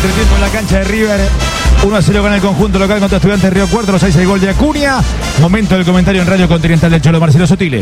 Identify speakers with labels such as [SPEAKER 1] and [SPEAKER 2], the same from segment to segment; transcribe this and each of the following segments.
[SPEAKER 1] entretiempo en la cancha de River. 1-0 gana el conjunto local contra Estudiantes Río Cuarto. Los 6 el gol de Acuña. Momento del comentario en Radio Continental del Cholo Marcelo Sotile.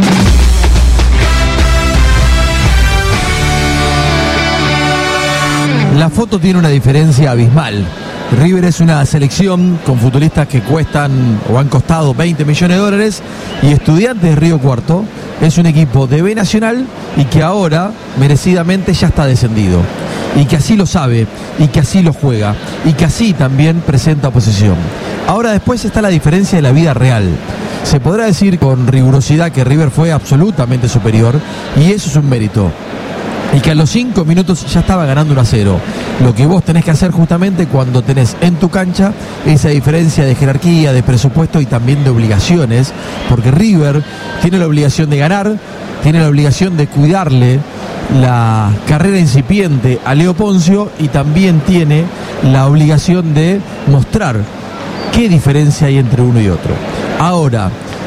[SPEAKER 2] La foto tiene una diferencia abismal. River es una selección con futbolistas que cuestan o han costado 20 millones de dólares y Estudiantes de Río Cuarto es un equipo de B Nacional y que ahora merecidamente ya está descendido y que así lo sabe y que así lo juega y que así también presenta oposición. Ahora después está la diferencia de la vida real. Se podrá decir con rigurosidad que River fue absolutamente superior y eso es un mérito. Y que a los 5 minutos ya estaba ganando 1-0. Lo que vos tenés que hacer justamente cuando tenés en tu cancha esa diferencia de jerarquía, de presupuesto y también de obligaciones, porque River tiene la obligación de ganar, tiene la obligación de cuidarle la carrera incipiente a Leo Poncio y también tiene la obligación de mostrar qué diferencia hay entre uno y otro. Ahora,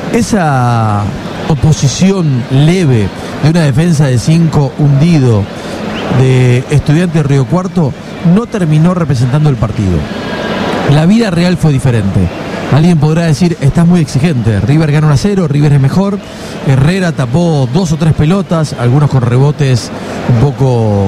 [SPEAKER 2] esa oposición leve de una defensa de 5 hundido de Estudiantes de Río Cuarto no terminó representando el partido. La vida real fue diferente. Alguien podrá decir, estás muy exigente, River gana 1-0, River es mejor, Herrera tapó 2 o 3 pelotas, algunos con rebotes un poco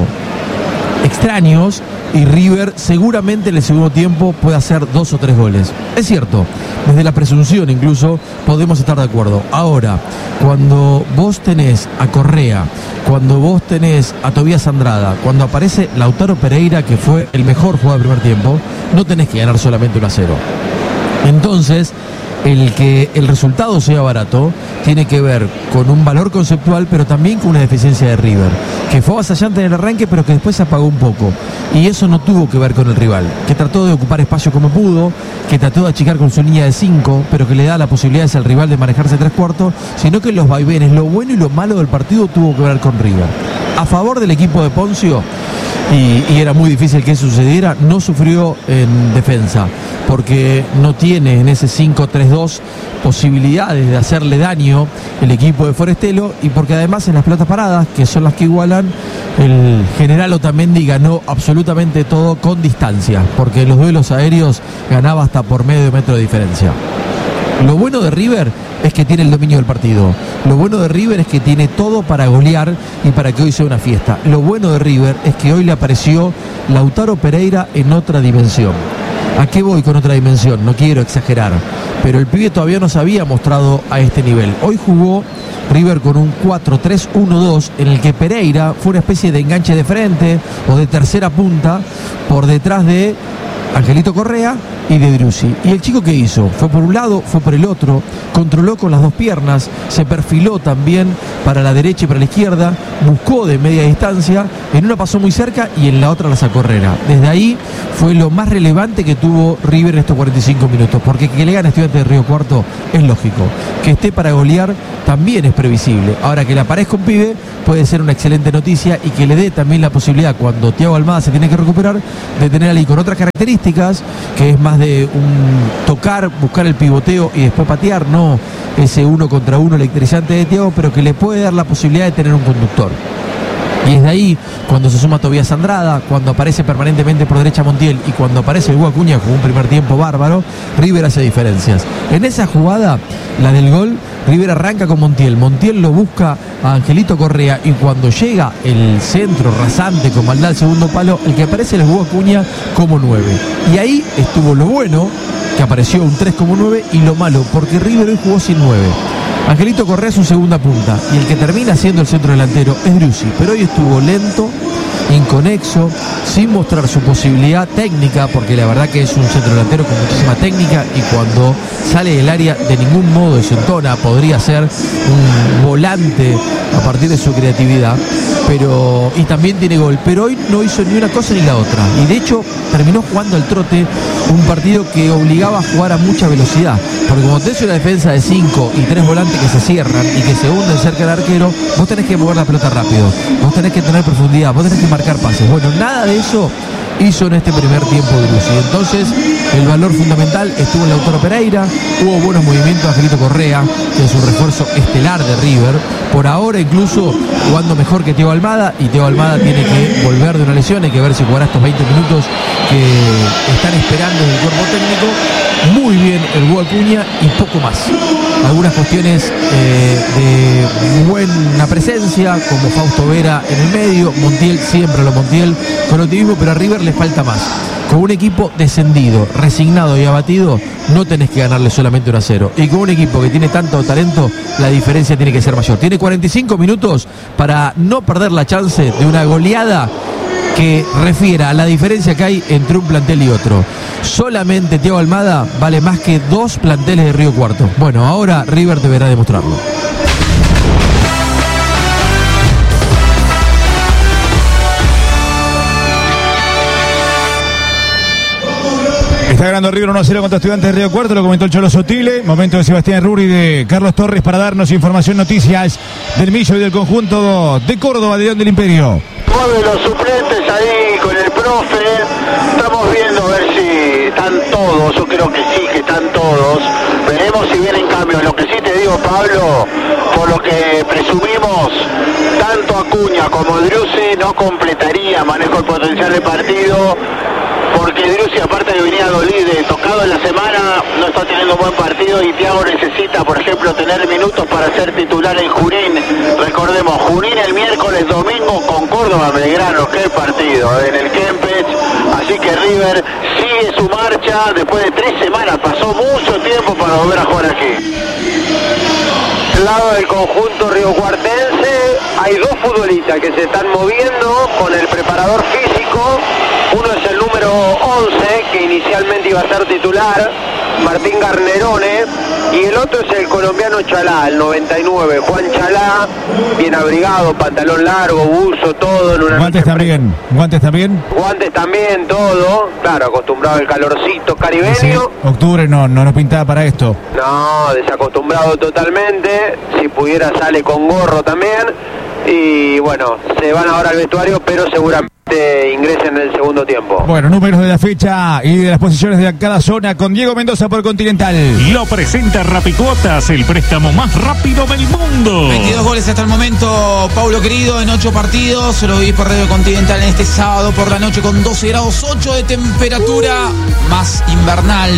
[SPEAKER 2] extraños, y River seguramente en el segundo tiempo puede hacer 2 o 3 goles. Es cierto, desde la presunción incluso podemos estar de acuerdo. Ahora, cuando vos tenés a Correa, cuando vos tenés a Tobías Andrada, cuando aparece Lautaro Pereira, que fue el mejor jugador del primer tiempo, no tenés que ganar solamente 1-0. Entonces, el que el resultado sea barato tiene que ver con un valor conceptual, pero también con una deficiencia de River, que fue avasallante en el arranque, pero que después se apagó un poco. Y eso no tuvo que ver con el rival, que trató de ocupar espacio como pudo, que trató de achicar con su línea de 5, pero que le da la posibilidad al rival de manejarse 3/4, sino que los vaivenes, lo bueno y lo malo del partido tuvo que ver con River. A favor del equipo de Poncio, y era muy difícil que eso sucediera, no sufrió en defensa, porque no tiene en ese 5-3-2 posibilidades de hacerle daño el equipo de Forestelo, y porque además en las pelotas paradas, que son las que igualan, el general Otamendi ganó absolutamente todo con distancia, porque en los duelos aéreos ganaba hasta por medio metro de diferencia. Lo bueno de River es que tiene el dominio del partido. Lo bueno de River es que tiene todo para golear y para que hoy sea una fiesta. Lo bueno de River es que hoy le apareció Lautaro Pereira en otra dimensión. ¿A qué voy con otra dimensión? No quiero exagerar, pero el pibe todavía no se había mostrado a este nivel. Hoy jugó River con un 4-3-1-2 en el que Pereira fue una especie de enganche de frente o de tercera punta por detrás de Angelito Correa y de Driussi. ¿Y el chico qué hizo? Fue por un lado, fue por el otro, controló con las 2 piernas, se perfiló también para la derecha y para la izquierda, buscó de media distancia, en una pasó muy cerca y en la otra la sacó Herrera. Desde ahí fue lo más relevante que tuvo River en estos 45 minutos, porque que le gane a Estudiantes de Río Cuarto es lógico, que esté para golear también es previsible. Ahora, que le aparezca un pibe puede ser una excelente noticia y que le dé también la posibilidad, cuando Thiago Almada se tiene que recuperar, de tener ahí con otras características, que es más de un tocar, buscar el pivoteo y después patear, no ese 1 contra 1 electrizante de Thiago, pero que le puede dar la posibilidad de tener un conductor. Y es de ahí, cuando se suma Tobías Andrada, cuando aparece permanentemente por derecha Montiel y cuando aparece el Hugo Acuña con un primer tiempo bárbaro, River hace diferencias. En esa jugada, la del gol, River arranca con Montiel. Montiel lo busca a Angelito Correa y cuando llega el centro rasante con maldad al segundo palo, el que aparece es el Hugo Acuña como 9. Y ahí estuvo lo bueno, que apareció un 3 como 9, y lo malo, porque River hoy jugó sin 9. Angelito Correa es su segunda punta y el que termina siendo el centro delantero es Driussi, pero hoy estuvo lento, inconexo, sin mostrar su posibilidad técnica, porque la verdad que es un centro delantero con muchísima técnica y cuando sale del área de ningún modo desentona, podría ser un volante a partir de su creatividad, y también tiene gol, pero hoy no hizo ni una cosa ni la otra, y de hecho terminó jugando al trote un partido que obligaba a jugar a mucha velocidad, porque como tenés una defensa de 5 y 3 volantes que se cierran y que se hunden cerca del arquero, vos tenés que mover la pelota rápido, vos tenés que tener profundidad, vos tenés que marcar pases. Bueno, nada de eso hizo en este primer tiempo Driussi. Entonces, el valor fundamental estuvo en Lautaro Pereira, hubo buenos movimientos de Angelito Correa, que es un refuerzo estelar de River, por ahora incluso jugando mejor que Thiago Almada, y Thiago Almada tiene que volver de una lesión, hay que ver si jugará estos 20 minutos que están esperando en el cuerpo técnico. Muy bien el Hugo Acuña y poco más. Algunas cuestiones de buena presencia, como Fausto Vera en el medio, Montiel, siempre lo Montiel con optimismo, pero a River le falta más. Con un equipo descendido, resignado y abatido, no tenés que ganarle solamente 1-0. Y con un equipo que tiene tanto talento, la diferencia tiene que ser mayor. Tiene 45 minutos para no perder la chance de una goleada que refiera a la diferencia que hay entre un plantel y otro. Solamente Thiago Almada vale más que 2 planteles de Río Cuarto. Bueno, ahora River deberá demostrarlo.
[SPEAKER 1] Está ganando River 1-0 contra Estudiantes de Río Cuarto, lo comentó el Cholo Sotile. Momento de Sebastián Ruri y de Carlos Torres para darnos información, noticias del Millo y del conjunto de Córdoba, de León del Imperio.
[SPEAKER 3] Mueve los suplentes ahí con el profe. Estamos viendo a ver si están todos. Yo creo que sí, que están todos. Veremos si vienen cambios. Lo que sí te digo, Pablo, por lo que presumimos, tanto Acuña como Driussi no completaría manejo el potencial de partido, porque Driussi, aparte de venir tocado en la semana, no está teniendo un buen partido, y Thiago necesita, por ejemplo, tener minutos para ser titular en Junín. Recordemos, Junín el miércoles, domingo con Córdoba Belgrano, qué partido en el Kempes. Así que River sigue su marcha después de 3 semanas, pasó mucho tiempo para volver a jugar aquí. Del lado del conjunto riocuartense hay 2 futbolistas que se están moviendo con el preparador físico. Uno es el número 11, que inicialmente iba a ser titular, Martín Garnerone, y el otro es el colombiano Chalá, el 99, Juan Chalá, bien abrigado, pantalón largo, buzo, todo en una...
[SPEAKER 1] Guantes también, guantes también.
[SPEAKER 3] Guantes también, todo, claro, acostumbrado al calorcito caribeño. Sí,
[SPEAKER 1] octubre no nos pintaba para esto.
[SPEAKER 3] No, desacostumbrado totalmente, si pudiera sale con gorro también, y bueno, se van ahora al vestuario, pero seguramente ingresen en el segundo tiempo.
[SPEAKER 1] Bueno, números de la fecha y de las posiciones de cada zona con Diego Mendoza por Continental.
[SPEAKER 4] Lo presenta Rapicuotas, el préstamo más rápido del mundo.
[SPEAKER 5] 22 goles hasta el momento, Paulo querido, en 8 partidos. Lo vi por Radio Continental en este sábado por la noche con 12 grados 8 de temperatura, más invernal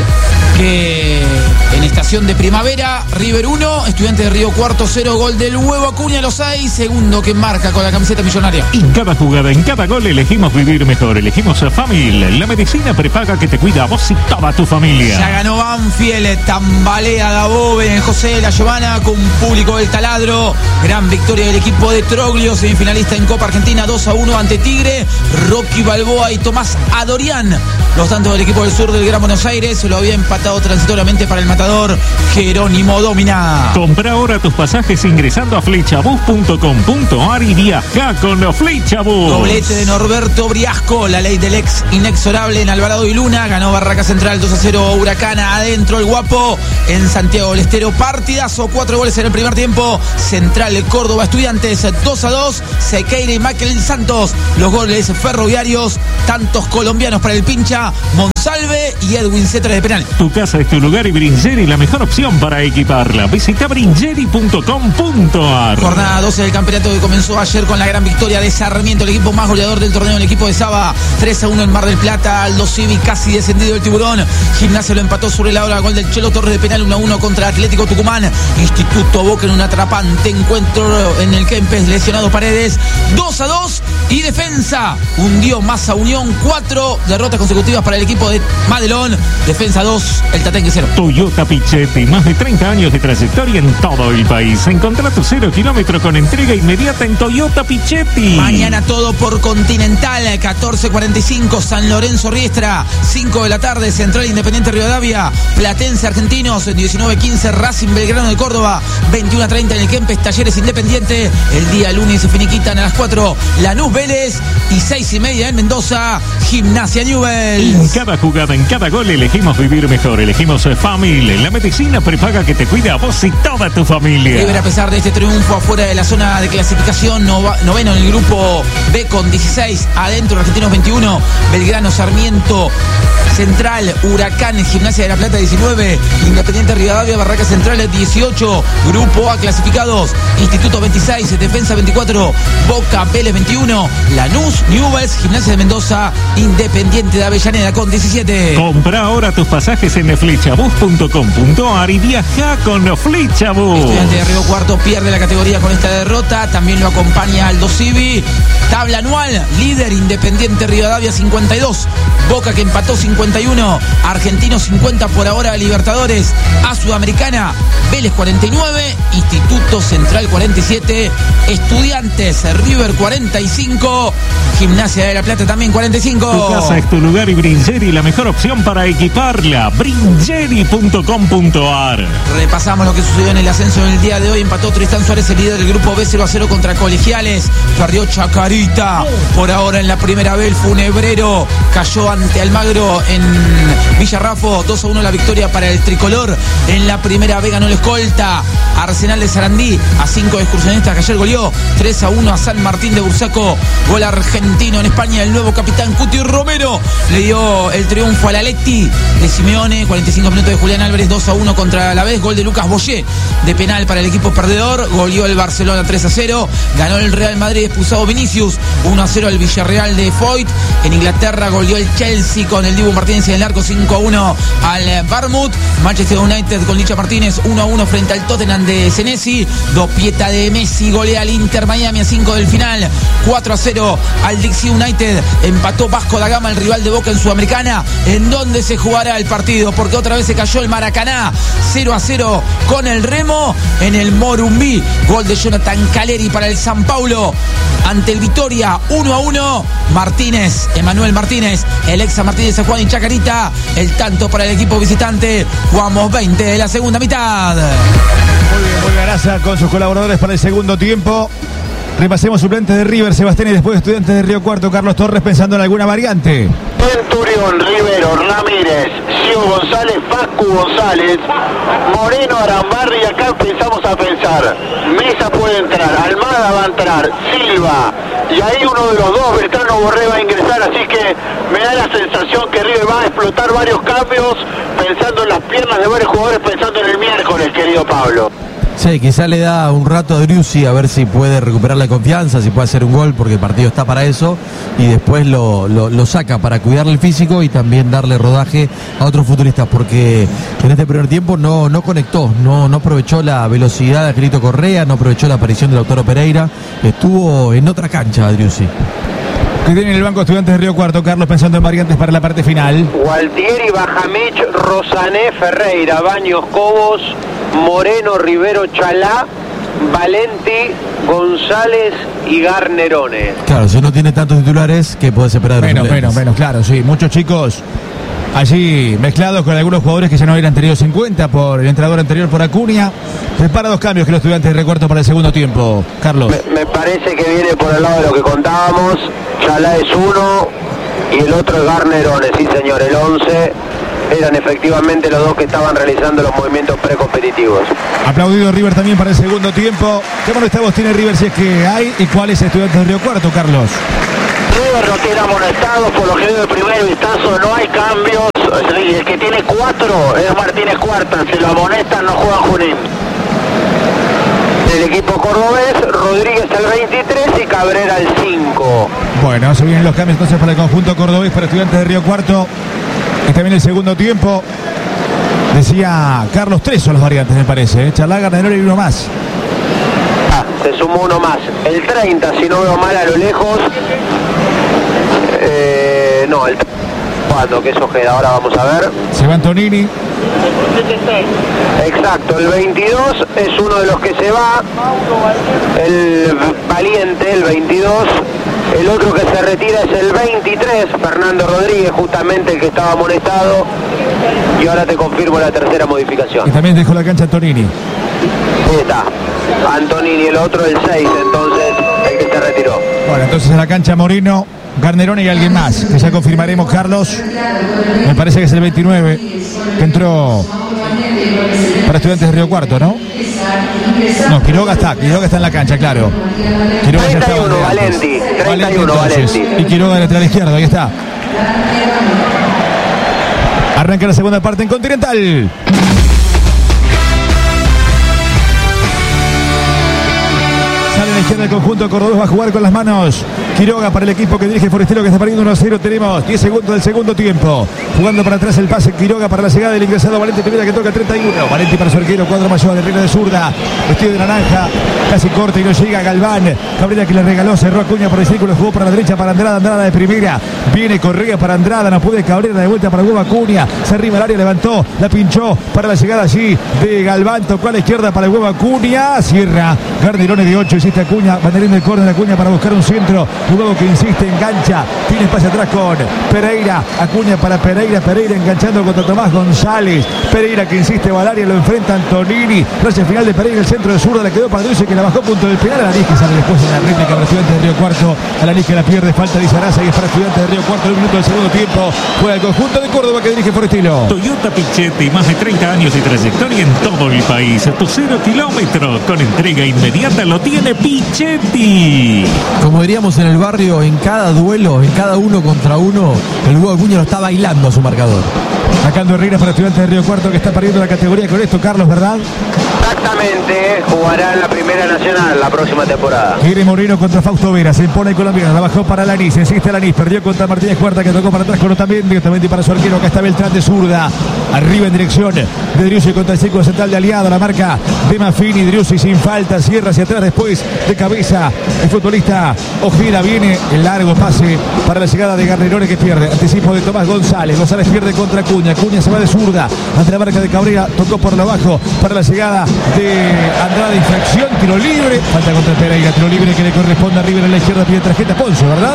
[SPEAKER 5] que en estación de primavera. River 1, Estudiantes de Río Cuarto 0, gol del Huevo Acuña, los 6, segundo que marca con la camiseta millonaria.
[SPEAKER 4] En cada jugada, en cada gol elegimos vivir mejor, elegimos a Famil, la medicina prepaga que te cuida a vos y toda tu familia.
[SPEAKER 5] Ya ganó Banfield, tambalea Dabove en José de la Giovana con público del taladro. Gran victoria del equipo de Troglio, semifinalista en Copa Argentina 2-1 ante Tigre. Rocky Balboa y Tomás Adorián, los tantos del equipo del sur del Gran Buenos Aires. Lo había empatado transitoriamente para el matador Jerónimo Domina.
[SPEAKER 4] Compra ahora tus pasajes ingresando a flechabus.com.ar y viaja con los Flechabus.
[SPEAKER 5] Doblete de Norberto Briasco, la ley del ex inexorable en Alvarado y Luna. Ganó Barraca Central 2-0, Huracana adentro el guapo en Santiago del Estero. Partidazo, 4 goles en el primer tiempo. Central Córdoba Estudiantes 2-2. Sequeira y Michael Santos, los goles ferroviarios. Tantos colombianos para el pincha, Monsalve y Edwin Cetres de penal.
[SPEAKER 4] Tu casa es tu lugar y Bringeri la mejor opción para equiparla. Visita bringeri.com.ar.
[SPEAKER 5] Jornada 12 del campeonato que comenzó ayer con la gran victoria de Sarmiento, el equipo más goleador del torneo, el equipo de Saba. 3-1 en Mar del Plata. Aldo Civi casi descendido del Tiburón. Gimnasia lo empató sobre la hora, gol del Chelo Torres de penal. 1-1 contra Atlético Tucumán. Instituto Boca en un atrapante encuentro en el Kempes, lesionado Paredes. 2-2 y Defensa hundió Massa Unión. 4 derrotas consecutivas para el equipo de Madelón. Defensa 2, el Tatengue 0.
[SPEAKER 4] Toyota Pichetti, más de 30 años de trayectoria en todo el país. Encontrá tu 0 kilómetro con entrega inmediata en Toyota Pichetti.
[SPEAKER 5] Mañana todo por Continental, 14:45, San Lorenzo Riestra, 5 de la tarde, Central Independiente Rivadavia, Platense Argentinos, 19:15, Racing Belgrano de Córdoba, 21:30 en el Kempes, Talleres Independiente. El día lunes se finiquitan a las 4, Lanús Vélez, y 6:30 en Mendoza, Gimnasia Newell's.
[SPEAKER 4] En cada jugada, en cada gol elegimos vivir mejor. Elegimos Family, la medicina prepaga que te cuida a vos y toda tu familia.
[SPEAKER 5] River, a pesar de este triunfo afuera de la zona de clasificación, noveno en el grupo B con 16, adentro Argentinos 21, Belgrano, Sarmiento, Central, Huracán, Gimnasia de la Plata 19, Independiente Rivadavia, Barracas Centrales 18, Grupo A clasificados, Instituto 26, Defensa 24, Boca, Vélez 21, Lanús, Newell's, Gimnasia de Mendoza, Independiente de Avellaneda con 17.
[SPEAKER 4] Compra ahora tus pasajes en flechabus.com.ar y viaja con Flechabus.
[SPEAKER 5] Estudiante de Río Cuarto pierde la categoría con esta derrota, también lo acompaña Aldo Civi. Tabla anual, líder Independiente Rivadavia 52, Boca que empató 51, Argentinos 50 por ahora, Libertadores, A Sudamericana, Vélez 49, Instituto Central 47, Estudiantes River 45, Gimnasia de la Plata también 45.
[SPEAKER 4] Tu casa es tu lugar y Bringeri la mejor opción para equiparla. Bringeri.com.ar.
[SPEAKER 5] Repasamos lo que sucedió en el ascenso en el día de hoy. Empató Tristán Suárez, el líder del grupo B, 0-0 contra Colegiales. Perdió Chacarita. Por ahora en la primera B, el Funebrero cayó ante Almagro en Villarrafo. 2-1 la victoria para el tricolor. En la primera B ganó el escolta Arsenal de Sarandí a 5 excursionistas que ayer goleó 3-1 a San Martín de Bursaco. Gol argentino en España. El nuevo capitán Cuti Romero le dio el triunfo a la Letti de Simeone. 45 minutos de Julián Álvarez, 2-1 contra la vez. Gol de Lucas Boyé de penal para el equipo perdedor. Goleó el Barcelona 3-0. Ganó el Real Madrid, expulsado Vinicius. 1-0 el Villarreal de Foyt. En Inglaterra goleó el Chelsea con el Dibu Martínez en el arco, 5-1 al Bournemouth. Manchester United con Licha Martínez 1-1 frente al Tottenham de Senesi. Dopieta de Messi golea al Inter Miami a 5 del final. 4-0 al Dixie United. Empató Vasco da Gama, el rival de Boca en Sudamericana. ¿En dónde se jugará el partido? Porque otra vez se cayó el Maracaná. 0-0 con el Remo en el Morumbí. Gol de Jonathan Caleri para el San Paulo ante el Vitoria. 1-1. Martínez, Emanuel Martínez, el ex San Martín de San Juan y Chacarita. El tanto para el equipo visitante. Jugamos 20 de la segunda mitad.
[SPEAKER 1] Muy bien, muy Garaza con sus colaboradores para el segundo tiempo. Repasemos suplentes de River, Sebastián, y después Estudiantes de Río Cuarto, Carlos Torres, pensando en alguna variante.
[SPEAKER 3] Centurión, Rivero, Ramírez, Gio González, Facu González, Moreno, Arambarri, y acá empezamos a pensar. Mesa puede entrar, Almada va a entrar, Silva, y ahí uno de los dos, Beltrano Borré, va a ingresar, así que me da la sensación que River va a explotar varios cambios, pensando en las piernas de varios jugadores, pensando en el miércoles, querido Pablo.
[SPEAKER 2] Sí, quizá le da un rato a Driussi a ver si puede recuperar la confianza, si puede hacer un gol, porque el partido está para eso, y después lo saca para cuidarle el físico y también darle rodaje a otros futbolistas, porque en este primer tiempo no conectó, no aprovechó la velocidad de Angelito Correa, no aprovechó la aparición de Lautaro Pereira, estuvo en otra cancha Driussi.
[SPEAKER 1] Que tiene en el banco Estudiantes de Río Cuarto, Carlos, pensando en variantes para la parte final.
[SPEAKER 6] Gualtieri, Bajamich, Rosané, Ferreira, Baños, Cobos, Moreno, Rivero, Chalá, Valenti, González y Garnerone.
[SPEAKER 2] Claro, si no tiene tantos titulares, ¿qué puede esperar de los suplentes?
[SPEAKER 1] Menos, claro, sí. Muchos chicos allí mezclados con algunos jugadores que ya no eran tenidos en cuenta por el entrenador anterior, por Acuña. Prepara dos cambios que los Estudiantes de Río Cuarto para el segundo tiempo, Carlos.
[SPEAKER 3] Me parece que viene por el lado de lo que contábamos. Chalá es uno y el otro es Garnerone, sí señor, el 11. Eran efectivamente los dos que estaban realizando los movimientos precompetitivos.
[SPEAKER 1] Aplaudido River también para el segundo tiempo. ¿Qué amonestados tiene River si es que hay? ¿Y cuál es Estudiantes de Río Cuarto, Carlos?
[SPEAKER 3] River no tiene amonestados, por lo general de primer vistazo no hay cambios. El que tiene 4 es Martínez Cuarta, si lo amonestan no juega Junín. El equipo cordobés, Rodríguez al 23 y Cabrera al 5.
[SPEAKER 1] Bueno, se vienen los cambios entonces para el conjunto cordobés, para Estudiantes de Río Cuarto. Está bien el segundo tiempo. Decía Carlos, 3 son los variantes, me parece. Chalá, Garnerone y uno más.
[SPEAKER 3] Se sumó uno más. El 30, si no veo mal a lo lejos. No, el 4, que es Ojeda. Ahora vamos a ver.
[SPEAKER 1] Se va Antonini.
[SPEAKER 3] Exacto, el 22 es uno de los que se va. El valiente, el 22. El otro que se retira es el 23, Fernando Rodríguez, justamente el que estaba amonestado. Y ahora te confirmo la tercera modificación.
[SPEAKER 1] Y también dejó la cancha Antonini.
[SPEAKER 3] Ahí está. Antonini, el otro, el 6, entonces, el que se retiró.
[SPEAKER 1] Bueno, entonces a la cancha Moreno, Garnerone y alguien más, que ya confirmaremos, Carlos. Me parece que es el 29, que entró para Estudiantes de Río Cuarto, ¿no? No, Quiroga está en la cancha, claro. Quiroga
[SPEAKER 6] 31, Valenti. 31, Valenti.
[SPEAKER 1] Y Quiroga de lateral izquierdo, ahí está. Arranca la segunda parte en Continental. Sale a la izquierda el conjunto cordobés, va a jugar con las manos. Quiroga para el equipo que dirige Forestero, que está perdiendo 1-0. Tenemos 10 segundos del segundo tiempo. Jugando para atrás el pase Quiroga para la llegada del ingresado Valenti Pineda, que toca 31. Valenti para su arquero, cuadro mayor de Reina de zurda, vestido de naranja, casi corta y no llega. Galván, Cabrera que le regaló, cerró Acuña por el círculo, jugó para la derecha para Andrada, Andrada de primera. Viene Correa para Andrada, no puede Cabrera, de vuelta para Hugo Acuña. Se arriba al área, levantó, la pinchó para la llegada allí de Galván, tocó a la izquierda para el Hugo Acuña. Cierra Garnerone de 8, insiste Acuña, banderín del córner Acuña para buscar un centro. Luego que insiste, engancha, tiene espacio atrás con Pereira, Acuña para Pereira, Pereira enganchando contra Tomás González, Pereira que insiste, Valaria lo enfrenta Antonini, raya final de Pereira, el centro de zurda, le quedó para Dulce que la bajó punto del penal. Alanis que sale después en la réplica para Estudiantes de Río Cuarto, Alanis que la pierde, falta de Zaraza y es para Estudiantes de Río Cuarto, 1 minuto del segundo tiempo, juega el conjunto de Córdoba que dirige Forestilo.
[SPEAKER 4] Toyota Pichetti, más de 30 años de trayectoria en todo el país. Tu 0 kilómetro con entrega inmediata lo tiene Pichetti.
[SPEAKER 2] Como diríamos en el barrio, en cada duelo, en cada uno contra uno, el Hugo Acuña lo está bailando a su marcador.
[SPEAKER 1] Sacando Herrera para Estudiantes de Río Cuarto, que está perdiendo la categoría con esto, Carlos, ¿verdad?
[SPEAKER 6] Exactamente, jugará en la Primera Nacional la próxima temporada.
[SPEAKER 1] Quiere Moreno contra Fausto Vera, se impone el colombiano, la bajó para Alanis, insiste Alanis, perdió contra Martínez Cuarta, que tocó para atrás con Otamendi para su arquero, acá está Beltrán de zurda, arriba en dirección de Driussi contra el círculo central de Aliado, la marca de Maffini, Driussi sin falta, cierra hacia atrás después de cabeza, el futbolista Ojeda, viene el largo pase para la llegada de Garnerone que pierde, anticipo de Tomás González, González pierde contra Acuña, Acuña se va de zurda, ante la marca de Cabrera, tocó por lo bajo para la llegada de Andrada, infracción, tiro libre, falta contra Pereira, tiro libre que le corresponde a River a la izquierda, pide tarjeta Ponce, ¿verdad?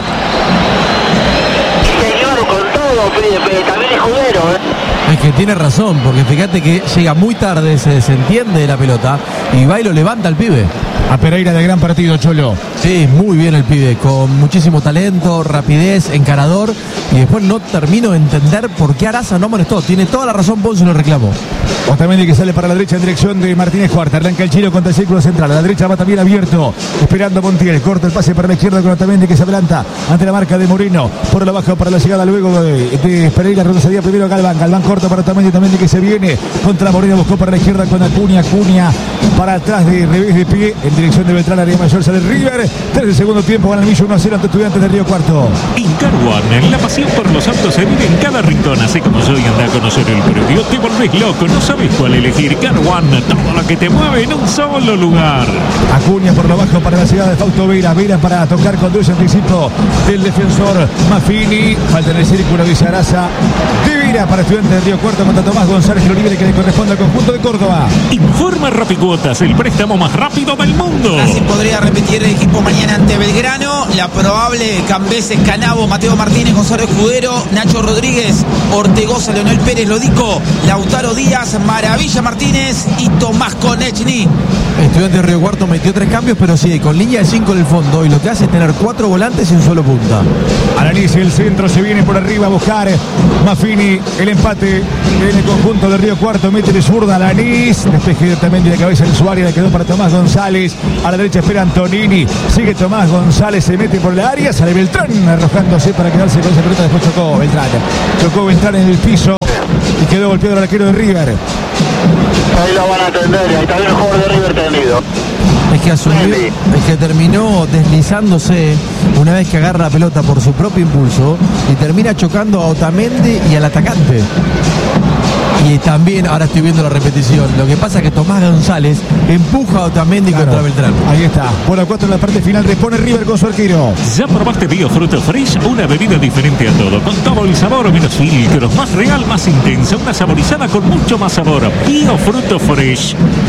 [SPEAKER 6] Señor, con todo, también es juguero,
[SPEAKER 2] Es que tiene razón, porque fíjate que llega muy tarde, se desentiende de la pelota y va y lo levanta al pibe.
[SPEAKER 1] A Pereira de gran partido, Cholo.
[SPEAKER 2] Sí, muy bien el pibe, con muchísimo talento, rapidez, encarador, y después no termino de entender por qué Araza no amonestó. Tiene toda la razón, Ponce lo reclamó.
[SPEAKER 1] Otamendi que sale para la derecha en dirección de Martínez Cuarta, arranca el Chilo contra el círculo central, a la derecha va también abierto, esperando Montiel, corta el pase para la izquierda con Otamendi que se adelanta ante la marca de Moreno, por la baja para la llegada luego de Pereira, retrocedía primero Galván, Galván corta para Otamendi que se viene contra Moreno, buscó para la izquierda con Acuña, Acuña para atrás de revés de pie, en dirección de Beltrán, área mayor, sale River, 3 del segundo tiempo, gana el Millo 1-0 ante Estudiantes de Río Cuarto.
[SPEAKER 4] En Car One, la pasión por los autos se vive en cada rincón, así como yo y anda a conocer el predio, te volvés loco, no sabes cuál elegir. Car One, todo lo que te mueve en un solo lugar.
[SPEAKER 1] Acuña por lo bajo para la llegada de Fausto Vera, Vera para tocar con dulce anticipo del defensor Maffini, falta en el círculo de Zaraza, de Vera para Estudiantes de Río Cuarto contra Tomás González, lo libre que le corresponde al conjunto de Córdoba.
[SPEAKER 4] Informa Rapicuotas, el préstamo más rápido del mundo.
[SPEAKER 5] Así podría repetir el equipo mañana ante Belgrano. La probable Cambeses, Canavo, Mateo Martínez, Gonzalo Escudero, Nacho Rodríguez, Ortegoza, Leonel Pérez, Lodico, Lautaro Díaz, Maravilla Martínez y Tomás Konechny.
[SPEAKER 2] Estudiantes de Río Cuarto metió 3 cambios, pero sí, con línea de 5 en el fondo, y lo que hace es tener 4 volantes y un solo punta.
[SPEAKER 1] Alanis, el centro, se viene por arriba a buscar Maffini, el empate en el conjunto de Río Cuarto, mete de zurda Alanis, despeje también de cabeza en su área, le quedó para Tomás González, a la derecha espera Antonini, sigue Tomás González, se mete por la área, sale Beltrán arrojándose para quedarse con esa pelota, después chocó Beltrán en el piso y quedó golpeado el arquero de River.
[SPEAKER 6] Ahí lo van a atender, ahí está bien el jugador de River tendido.
[SPEAKER 2] Es que asumió, es que terminó deslizándose una vez que agarra la pelota por su propio impulso y termina chocando a Otamendi y al atacante. Y también, ahora estoy viendo la repetición, lo que pasa es que Tomás González empuja a Otamendi contra Beltrán.
[SPEAKER 1] Ahí está, por la 4 en la parte final, repone River con su arquero.
[SPEAKER 4] ¿Ya probaste Bio Fruto Fresh? Una bebida diferente a todo, con todo el sabor, menos filtros, más real, más intensa, una saborizada con mucho más sabor. Bio Fruto Fresh.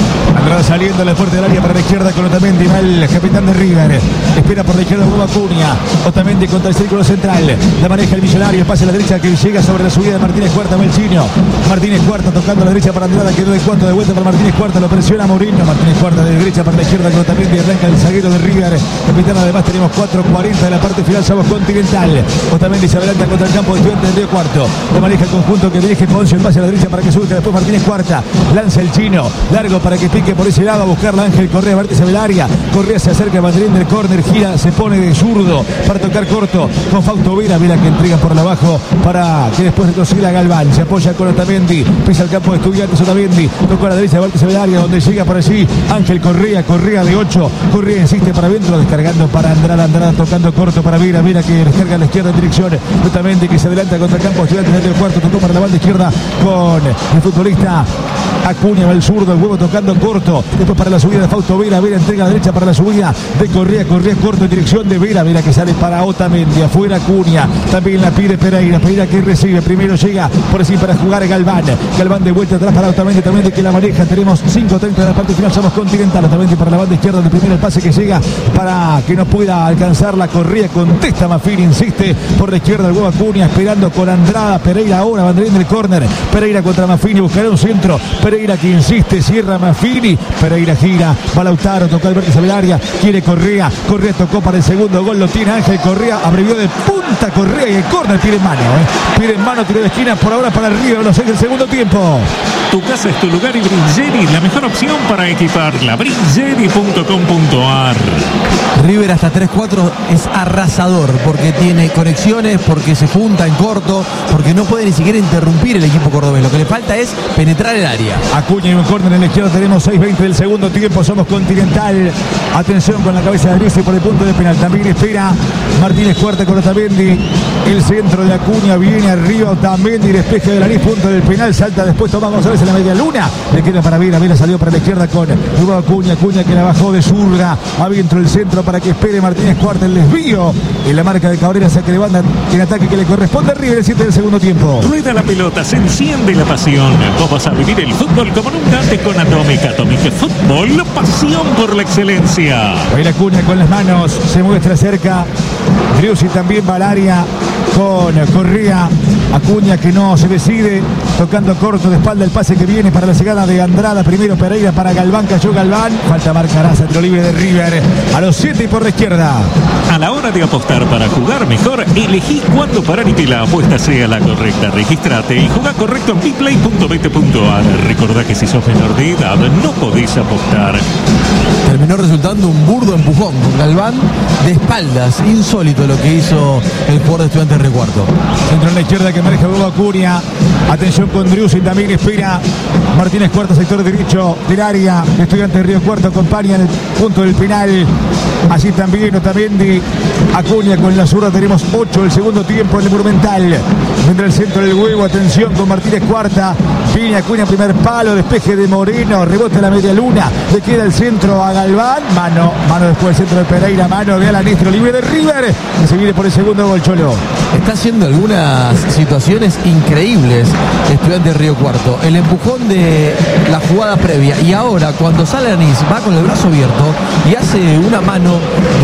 [SPEAKER 1] Andrada saliendo a la puerta del área para la izquierda con Otamendi, va el capitán de River. Espera por la izquierda Hugo Acuña. Otamendi contra el círculo central. La maneja el millonario, pase a la derecha que llega sobre la subida de Martínez Cuarta, va el chino. Martínez Cuarta tocando a la derecha para Andrada, quedó de cuarto de vuelta para Martínez Cuarta, lo presiona Mourinho. Martínez Cuarta de derecha para la izquierda con Otamendi, arranca el zaguero de River. Capitán, además tenemos 4:40 de la parte final, somos Continental. Otamendi se adelanta contra el campo de Estudiantes de Río Cuarto. La maneja el conjunto que dirige Ponce, el pase a la derecha para que surja después Martínez Cuarta. Lanza el chino, largo para que pique por ese lado a buscarla Ángel Correa, vértice del área. Correa se acerca a banderín del córner, gira, se pone de zurdo para tocar corto con Fausto Vera. Vera que entrega por abajo para que después retroceda Galván. Se apoya con Otamendi, pisa el campo de Estudiantes. Otamendi tocó a la derecha, vértice del área donde llega por allí Ángel Correa. Correa de 8, Correa insiste para adentro, descargando para Andrada. Andrada tocando corto para Vera. Vera que descarga a la izquierda en dirección Otamendi, que se adelanta contra el campo de Estudiantes del cuarto. Tocó para la banda izquierda con el futbolista Acuña, va el zurdo, el huevo tocando corto. Después para la subida de Fausto Vera. Vera entrega a la derecha para la subida de Correa. Correa corto en dirección de Vera. Vera que sale para Otamendi. Afuera Acuña. También la pide Pereira. Pereira que recibe. Primero llega por así para jugar Galván. Galván de vuelta atrás para Otamendi. Otamendi que la maneja. Tenemos 5:30 de la parte final. Somos Continental. Otamendi para la banda izquierda. De primero el pase que llega para que no pueda alcanzar la Correa. Contesta Mafini. Insiste por la izquierda el huevo Acuña. Esperando con Andrada. Pereira ahora. Banderín del córner. Pereira contra Mafini. Buscará un centro. Pereira que insiste, cierra Mafini. Pereira gira, va Lautaro, tocó al vértice del área, quiere Correa. Correa tocó para el segundo gol, lo tiene Ángel Correa, abrevió de punta Correa y el córner pide en mano. Pide en mano, tiro de esquina por ahora para River, los 6 del segundo tiempo.
[SPEAKER 4] Tu casa es tu lugar y Brinjeri, la mejor opción para equiparla. Brinjeri.com.ar.
[SPEAKER 2] River hasta 3-4 es arrasador porque tiene conexiones, porque se junta en corto, porque no puede ni siquiera interrumpir el equipo cordobés. Lo que le falta es penetrar el área.
[SPEAKER 1] Acuña y un córner en la izquierda, tenemos 6:20 del segundo tiempo, somos Continental. Atención con la cabeza de Brice por el punto de penal. También espera Martínez Cuarta con Otamendi. El centro de Acuña viene arriba, Otamendi, despeje de la nariz, punto del penal, salta después Tomás González en la media luna. Le queda para Vera, Vera salió para la izquierda con Hugo Acuña, Acuña que la bajó de zurda, adentro el centro para que espere Martínez Cuarta, el desvío en la marca de Cabrera, saque de banda en ataque que le corresponde a River, el 7 del segundo tiempo.
[SPEAKER 4] Rueda la pelota, se enciende la pasión. Vos vas a vivir el fútbol como nunca antes con Atomic. Atomic Fútbol, pasión por la excelencia.
[SPEAKER 1] Va a ir Acuña con las manos, se muestra cerca. Driussi también va al área con Correa. Acuña que no se decide, tocando corto de espalda el pase que viene para la llegada de Andrada. Primero Pereira para Galván, cayó Galván. Falta Marcaraza, tiro libre de River. A los 7 y por la izquierda.
[SPEAKER 4] A la hora de apostar para jugar mejor, elegí cuándo parar y que la apuesta sea la correcta. Registrate y jugá correcto en bplay.bet.ar. Recordá que si sos menor de edad no podés apostar.
[SPEAKER 2] Terminó resultando un burdo empujón con Galván de espaldas. Insólito lo que hizo el jugador de Estudiantes de Río Cuarto.
[SPEAKER 1] Centro en la izquierda que maneja Hugo Acuña. Atención con Driussi, también espera Martínez Cuarta, sector derecho del área. Estudiantes de Río Cuarto acompaña en el punto del penal. Allí también Otamendi. Acuña con la zurda, tenemos 8 del segundo tiempo en el Monumental. Vendrá el centro del huevo, atención con Martínez Cuarta. Viene Acuña, primer palo, despeje de Moreno, rebote a la media luna. Le queda el centro a Galván. Mano después el centro de Pereira, mano de Alanistro, libre de River. Que se viene por el segundo gol, Cholo.
[SPEAKER 2] Está haciendo algunas situaciones increíbles Estudiantes de Río Cuarto. El empujón de la jugada previa y ahora cuando sale Anís va con el brazo abierto y hace una mano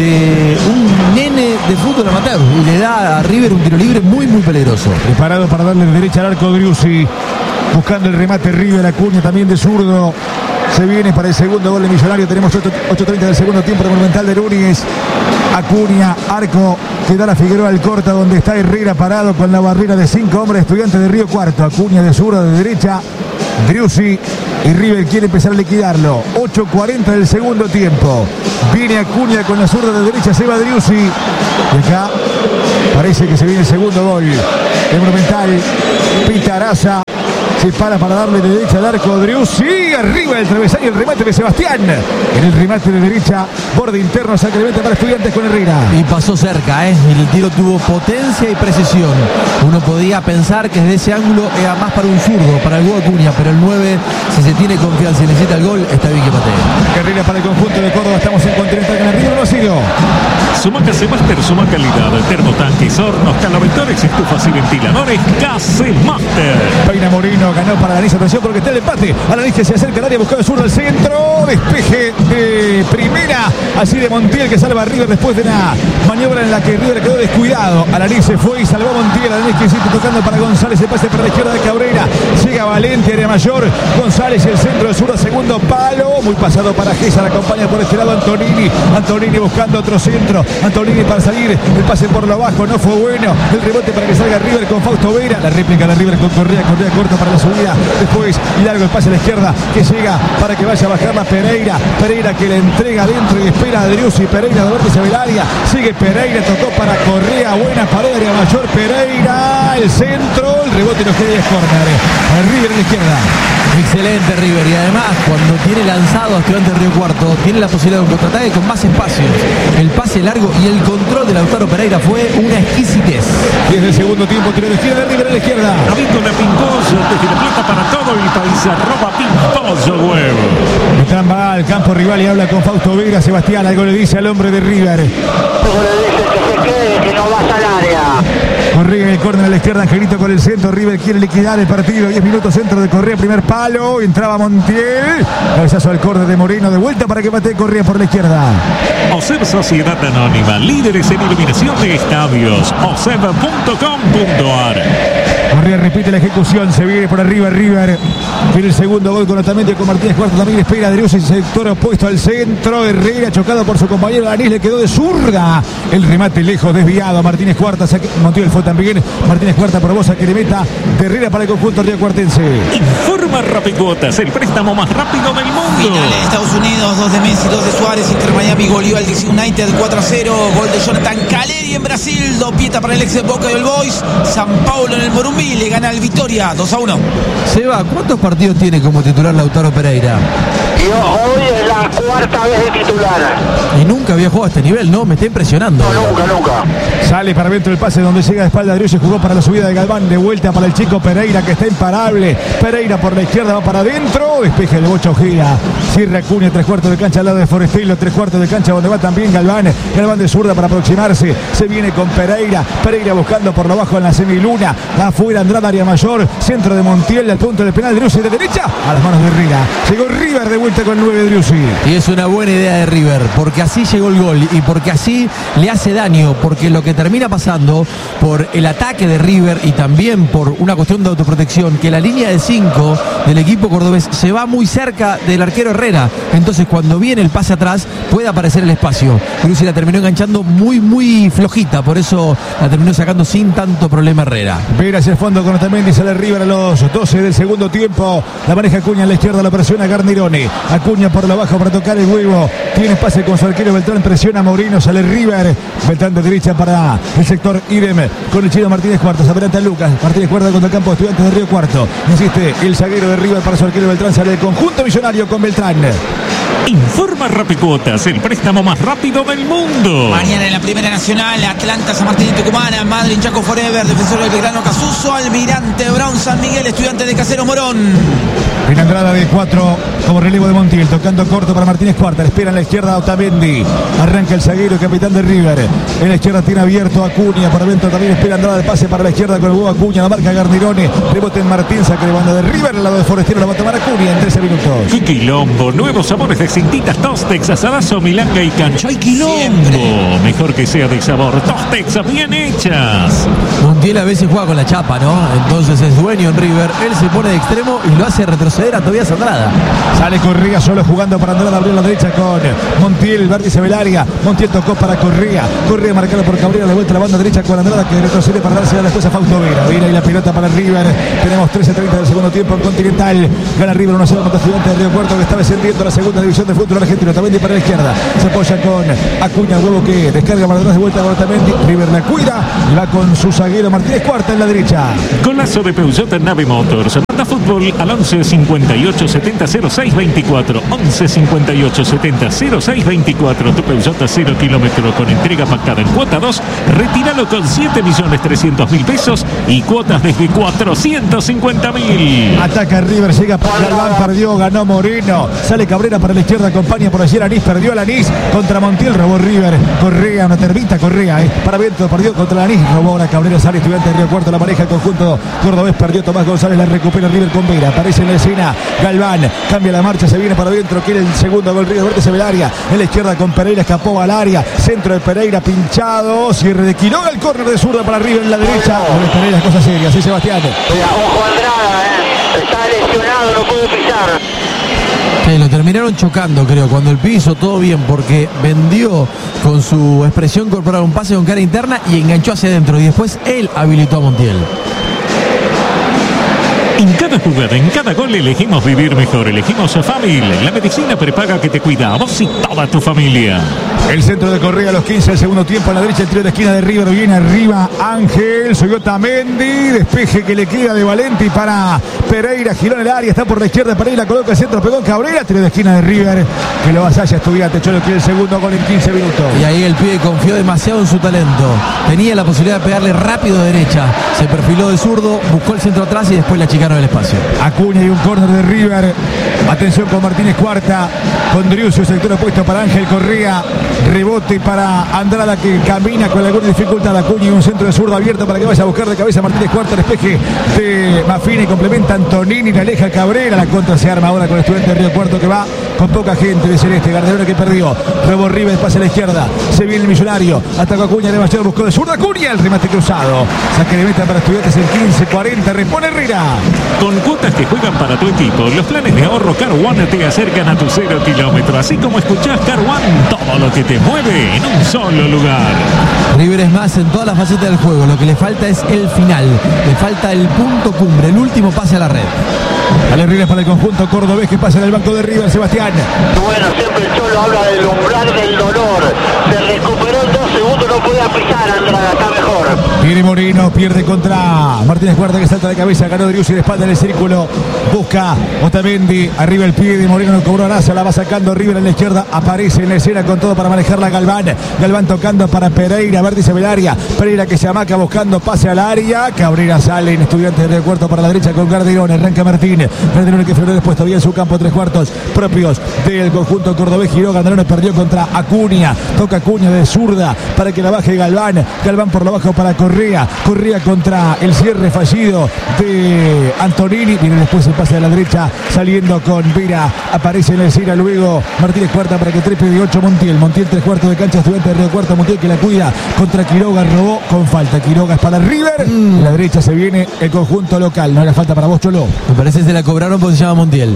[SPEAKER 2] de un nene de fútbol amateur y le da a River un tiro libre muy muy peligroso.
[SPEAKER 1] Preparado para darle de derecha al arco Driussi, buscando el remate River. Acuña también de zurdo. Se viene para el segundo gol de Millonario. Tenemos 8:30 del segundo tiempo de Monumental de Núñez. Acuña, arco que da la Figueroa al corta, donde está Herrera parado con la barrera de 5 hombres. Estudiantes de Río Cuarto. Acuña de zurda, de derecha. Driussi y River quiere empezar a liquidarlo. 8:40 del segundo tiempo. Viene Acuña con la zurda de derecha, se va Driussi. Y acá parece que se viene el segundo gol de Monumental. Pitaraza se para darle de derecha al arco Driussi. Arriba del travesaño el remate de Sebastián. En el remate de derecha, borde interno, saque de meta para Estudiantes con Herrera.
[SPEAKER 2] Y pasó cerca, el tiro tuvo potencia y precisión. Uno podía pensar que desde ese ángulo era más para un zurdo, para el Hugo Acuña, pero el 9, si se tiene confianza y necesita el gol, está bien que patee.
[SPEAKER 1] Carrera para el conjunto de Córdoba, estamos en Continental con Arriba, no ha sido.
[SPEAKER 4] Suma Casemaster, suma calidad, termotanques, hornos, caloventores, estufas y ventiladores. Casemaster.
[SPEAKER 1] Peina Moreno 1, ganó para Alanis. Atención porque está el empate. Alanis que se acerca al área, buscando zurdo al centro. Despeje de primera. Así de Montiel que salva a River después de una maniobra en la que River quedó descuidado. Alanis se fue y salvó a Montiel. Alanis que sigue tocando para González. El pase para la izquierda de Cabrera. Llega Valente, área mayor. González, el centro de zurdo, segundo palo. Muy pasado para Gesa. La acompaña por este lado Antonini. Antonini buscando otro centro. Antonini para salir. El pase por lo bajo. No fue bueno. El rebote para que salga River con Fausto Vera. La réplica de River con Correa. Correa corta para la subida. Después largo el pase a la izquierda que llega para que vaya a bajarla Pereira. Pereira que le entrega adentro y espera a Driussi. Pereira de vértice del área. Sigue Pereira. Tocó para Correa. Buena pared, área mayor. Pereira. El centro. El rebote nos queda y es córner. River en la izquierda.
[SPEAKER 2] Excelente River, y además cuando tiene lanzado a Estudiantes de Río Cuarto tiene la posibilidad de un contraataque con más espacios. El pase largo y el control de Lautaro Pereira fue una exquisitez.
[SPEAKER 1] Desde el segundo tiempo, tiro de izquierda, River a la izquierda.
[SPEAKER 4] Avícola Pincoso, desde la plata para todo el país, @Pincoso huevo.
[SPEAKER 1] Beltrán va al campo rival y habla con Fausto Vera. Sebastián, algo le dice al hombre de River.
[SPEAKER 3] Luego le dice que se quede, que no vaya al área.
[SPEAKER 1] Correa en el córner a la izquierda, Angelito con el centro. River quiere liquidar el partido. 10 minutos, centro de Correa, primer palo. Entraba Montiel. Cabezazo al córner de Moreno. De vuelta para que patee Correa por la izquierda.
[SPEAKER 4] OSEB Sociedad Anónima, líderes en iluminación de estadios. OSEB.com.ar.
[SPEAKER 1] Correa repite la ejecución. Se viene por arriba River. Tiene el segundo gol con Otamendi, con Martínez Cuarto. También espera a Driussi, sector opuesto al centro. Herrera chocado por su compañero Alanis. Le quedó de zurda. El remate lejos, desviado a Martínez Cuarta. Montiel fue también. Martínez Cuarta provoca que le meta de Herrera para el conjunto riocuartense.
[SPEAKER 4] Informa Rapicuotas, el préstamo más rápido del mundo.
[SPEAKER 5] Finales de Estados Unidos, 2 de Messi, 2 de Suárez. Inter Miami goleó al DC United 4-0. Gol de Jonathan Caleri en Brasil. Dopieta para el ex de Boca y el Boys. San Paulo en el Morumbi le gana al Victoria 2-1.
[SPEAKER 2] Seba, ¿cuántos partidos tiene como titular Lautaro Pereira?
[SPEAKER 3] Y hoy es la cuarta vez de titular.
[SPEAKER 2] Y nunca había jugado a este nivel, ¿no? Me está impresionando.
[SPEAKER 3] No, nunca.
[SPEAKER 1] Sale para dentro el pase donde llega de espalda Driussi. Jugó para la subida de Galván. De vuelta para el chico Pereira que está imparable. Pereira por la izquierda va para adentro. Despeje de Bocha Ojeda. Cierra Acuña, 3/4 de cancha al lado de Forestilo. 3/4 de cancha donde va también Galván. Galván de zurda para aproximarse. Se viene con Pereira. Pereira buscando por lo bajo en la semiluna. Afuera Andrada, área mayor. Centro de Montiel al punto del penal. Driussi de derecha a las manos de Herrera. Llegó River de vuelta con 9 Driussi.
[SPEAKER 2] Y es una buena idea de River, porque así llegó el gol y porque así le hace daño, porque lo que termina pasando por el ataque de River y también por una cuestión de autoprotección, que la línea de 5 del equipo cordobés se va muy cerca del arquero Herrera. Entonces cuando viene el pase atrás puede aparecer el espacio. Driussi la terminó enganchando muy flojita, por eso la terminó sacando sin tanto problema Herrera.
[SPEAKER 1] Vera hacia el fondo con Otamendi, sale River a los 12 del segundo tiempo. La maneja Acuña a la izquierda, la presiona Garnironi. Acuña por lo bajo para tocar el huevo. Tiene pase con su arquero Beltrán, presiona a Moreno, sale River. Beltrán de derecha para el sector idem con el chino Martínez Cuarto. Se adelanta Lucas. Martínez Cuarto contra el campo de Estudiantes de Río Cuarto. Insiste el zaguero de River para su arquero Beltrán. Sale el conjunto millonario con Beltrán.
[SPEAKER 4] Informa Rapicuotas, el préstamo más rápido del mundo.
[SPEAKER 5] Mañana en la Primera Nacional, Atlanta, San Martín y Tucumán, Madrid, Chaco Forever, Defensor del Belgrano, Casuso, Almirante Brown, San Miguel, Estudiantes de Caseros, Morón.
[SPEAKER 1] En Andrada de 4 como relevo de Montiel, tocando corto para Martínez Cuarta. Le espera en la izquierda a Otamendi. Arranca el zaguero, capitán de River. En la izquierda tiene abierto Acuña. Por dentro también espera Andrada, el pase para la izquierda con el huevo Acuña. La marca Garnirone. Rebote en Martín, saque de banda de River. Al lado de Forestero la va a tomar Acuña en 13 minutos.
[SPEAKER 4] ¡Qué quilombo! Nuevos sabores de cintitas Tostex, asadazo, milanga y cancha. ¡Ay, quilombo! Mejor que sea de sabor. Tostex, bien hechas.
[SPEAKER 2] Montiel a veces juega con la chapa, ¿no? Entonces es dueño en River. Él se pone de extremo y lo hace retroceder a Tobias Andrada.
[SPEAKER 1] Sale Correa solo jugando para Andrada. Abrió la derecha con Montiel, vértice del área. Montiel tocó para Correa. Correa marcado por Cabrera. De vuelta a la banda derecha con Andrada que retrocede para darse después a Fausto Vera. Vera y la pelota para River. Tenemos 13:30 del segundo tiempo en Continental. Gana River 1-0 contra Estudiantes de Río Cuarto que está descendiendo a la segunda división de fútbol argentino. Otamendi para la izquierda. Se apoya con Acuña, huevo que descarga para atrás de vuelta con Otamendi. River la cuida y va con su zaguero Martínez Cuarta en la derecha.
[SPEAKER 4] Golazo de Peugeot en Nave Motors. Manda fútbol al 11 58 70 06 24. 11 58 70 06 24. Tu Peugeot 0 kilómetro con entrega pactada en cuota 2. Retíralo con 7.300.000 pesos y cuotas desde 450.000.
[SPEAKER 1] Ataca River, llega para Galván, perdió, ganó Moreno. Sale Cabrera para la izquierda, acompaña por allí Lanís, perdió Lanís contra Montiel, robó River. Correa, una termita Correa, para Viento, perdió contra Lanís, robó ahora Cabrera, sale Estudiantes de Río Cuarto, la pareja, el conjunto cordobés, perdió Tomás González, la recupera River con Vera, aparece en la escena Galván, cambia la marcha, se viene para Viento, quiere el segundo gol River, vértice del área, en la izquierda con Pereira, escapó al área, centro de Pereira, pinchado, cierre de Quiroga, el córner de zurda para River en la derecha, Pereira, cosa seria, sí Sebastián.
[SPEAKER 3] Ojo Andrada, está lesionado, no puede pisar.
[SPEAKER 2] Sí, lo terminaron chocando, creo, cuando el piso todo bien, porque vendió con su expresión corporal un pase con cara interna y enganchó hacia adentro y después él habilitó a Montiel.
[SPEAKER 4] En cada jugada, en cada gol elegimos vivir mejor, elegimos a Family, la medicina prepaga que te cuida a vos y toda tu familia.
[SPEAKER 1] El centro de Correa a los 15 del segundo tiempo, a la derecha el tiro de esquina de River, viene arriba Ángel, subió Otamendi, despeje que le queda de Valenti para Pereira, giró en el área, está por la izquierda Pereira, coloca el centro, pegó en Cabrera, tiro de esquina de River, que lo avasalla Estudiantes, Cholo quiere el segundo gol en 15 minutos.
[SPEAKER 2] Y ahí el pibe confió demasiado en su talento, tenía la posibilidad de pegarle rápido de derecha, se perfiló de zurdo, buscó el centro atrás y después la achicaron el espacio.
[SPEAKER 1] Acuña y un córner de River, atención con Martínez Cuarta, con Driusio, sector opuesto para Ángel Correa, rebote para Andrada que camina con alguna dificultad, Acuña y un centro de zurdo abierto para que vaya a buscar de cabeza Martínez Cuarta, despeje de Maffini, complementa Antonini, le aleja Cabrera, la contra se arma ahora con el Estudiante de Río Cuarto que va con poca gente de Celeste, Gardelona que perdió, robó River, pase a la izquierda, se viene el Millonario, atacó Acuña, demasiado buscó de zurdo, Acuña, el remate cruzado, saque de meta para Estudiantes en 15-40, repone Herrera.
[SPEAKER 4] Con cuotas que juegan para tu equipo, los planes de ahorro Car One te acercan a tu 0 kilómetro, así como escuchás Car One, todo lo que te mueve en un solo lugar.
[SPEAKER 2] River es más en todas las facetas del juego, lo que le falta es el final, le falta el punto cumbre, el último pase a la red.
[SPEAKER 1] Alegrías para el conjunto cordobés que pasa en el banco de River, Sebastián.
[SPEAKER 3] Bueno, siempre el Cholo habla del umbral del dolor. Se recuperó en 2 segundos, no podía pisar Andrada, está mejor.
[SPEAKER 1] Viene Moreno, pierde contra Martínez Cuarta que salta de cabeza, ganó Driussi de espalda en el círculo, busca Otamendi, arriba el pie de Moreno, no cobró Araza, la va sacando River en la izquierda, aparece en la escena con todo para manejarla Galván, Galván tocando para Pereira, vértice del área, Pereira que se amaca buscando pase al área, Cabrera sale en Estudiantes de Cuarto para la derecha con Gardelón, arranca Martín, Gardelón que frenó después todavía en su campo, 3/4 propios del conjunto cordobés, giró, Gardelón perdió contra Acuña, toca Acuña de zurda para que la baje Galván, Galván por lo bajo para Correa, Correa contra el cierre fallido de Antonini, viene después el pase de la derecha saliendo con Vera, aparece en la escena luego Martínez Cuarta para que trepe de 8 Montiel, 3/4 de cancha, Estudiantes de Río Cuarto, Montiel que la cuida contra Quiroga, robó con falta, Quiroga es para River, en la derecha se viene el conjunto local, no era falta para vos, Cholo.
[SPEAKER 2] Me parece que se la cobraron porque se llama Montiel.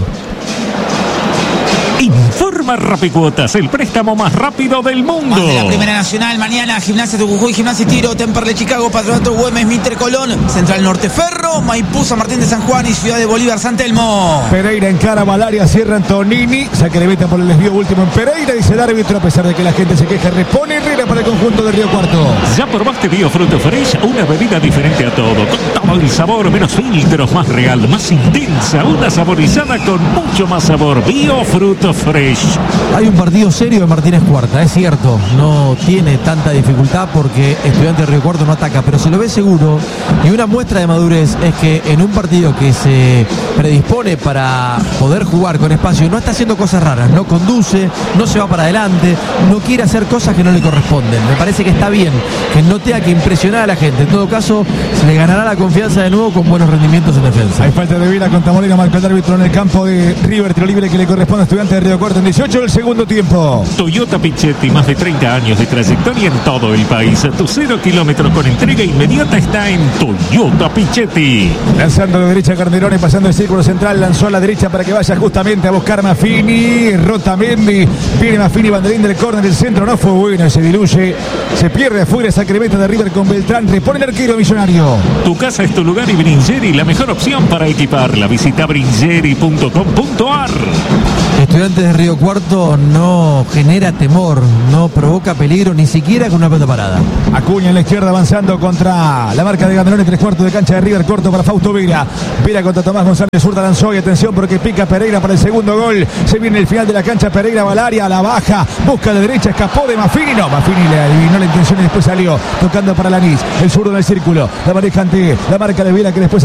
[SPEAKER 4] Informa Rapicuotas, el préstamo más rápido del mundo.
[SPEAKER 5] Más de la Primera Nacional, mañana Gimnasia de Jujuy, Gimnasia Tiro, Temperley Chicago, Patronato Güemes, Mitre Colón, Central Norte Ferro, Maipú, San Martín de San Juan y Ciudad de Bolívar, San Telmo.
[SPEAKER 1] Pereira encara Valaria, cierra Antonini, saque de meta por el desvío último en Pereira, dice el árbitro, a pesar de que la gente se queja, repone Herrera para el conjunto de Río Cuarto.
[SPEAKER 4] Ya probaste Biofruto Fresh, una bebida diferente a todo, con todo el sabor, menos filtros, más real, más intensa, una saborizada con mucho más sabor. Biofruto Fresh.
[SPEAKER 2] Hay un partido serio de Martínez Cuarta, es cierto, no tiene tanta dificultad porque Estudiantes de Río Cuarto no ataca, pero se lo ve seguro y una muestra de madurez es que en un partido que se predispone para poder jugar con espacio no está haciendo cosas raras, no conduce, no se va para adelante, no quiere hacer cosas que no le corresponden. Me parece que está bien, que no tenga que impresionar a la gente, en todo caso se le ganará la confianza de nuevo con buenos rendimientos en defensa.
[SPEAKER 1] Hay falta de Vila contra Molina, marca el árbitro en el campo de River, tiro libre que le corresponde a Estudiantes de Río Cuarto en 18 del segundo tiempo.
[SPEAKER 4] Toyota Pichetti, más de 30 años de trayectoria en todo el país. Tu 0 kilómetros con entrega inmediata está en Toyota Pichetti.
[SPEAKER 1] Lanzando de derecha Gardelone, pasando el círculo central, lanzó a la derecha para que vaya justamente a buscar Maffini, Rotamendi, viene Maffini, banderín del córner, del centro no fue bueno, se diluye, se pierde afuera, saque meta de River con Beltrán, repone el arquero Millonario.
[SPEAKER 4] Tu casa es tu lugar y Bringeri, la mejor opción para equiparla. Visita bringeri.com.ar.
[SPEAKER 2] Estudiantes de Río Cuarto no genera temor, no provoca peligro ni siquiera con una pelota parada.
[SPEAKER 1] Acuña en la izquierda avanzando contra la marca de Ganderón, 3/4 de cancha de River, corto para Fausto Vera. Vera contra Tomás González, zurda lanzó y atención porque pica Pereira para el segundo gol. Se viene el final de la cancha, Pereira va al área, a la baja, busca de derecha, escapó de Maffini. No, Maffini le adivinó la intención y después salió tocando para Lanís. El zurdo en el círculo, la maneja ante la marca de Vera que después